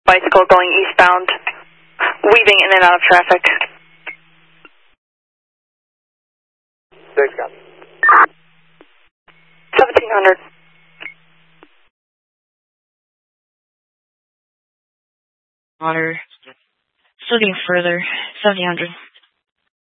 bicycle going eastbound, weaving in and out of traffic. Thanks, Scott. 1700. Water. Still getting further. 1700.